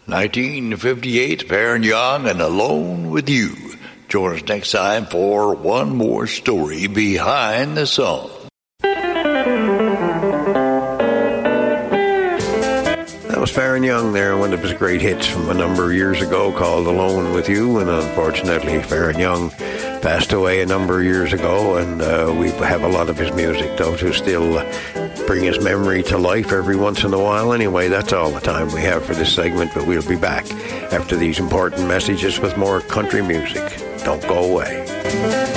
1958, Faron Young and Alone with You. Join us next time for one more story behind the song. That was Faron Young there, one of his great hits from a number of years ago called Alone with You, and unfortunately Faron Young passed away a number of years ago, and we have a lot of his music though to still bring his memory to life every once in a while. Anyway, that's all the time we have for this segment, but we'll be back after these important messages with more country music. Don't go away.